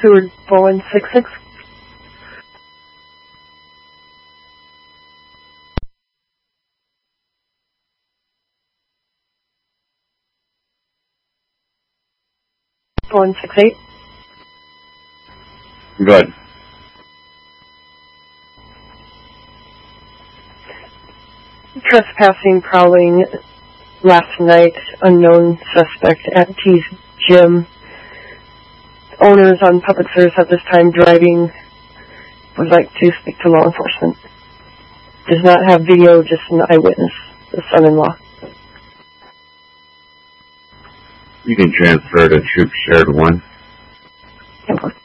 Seward 4166. (168). Good. Trespassing, prowling last night, unknown suspect at T's Gym. Owners on public service at this time driving would like to speak to law enforcement. Does not have video, just an eyewitness, the son-in-law. You can transfer to Troop Shared 1. Okay.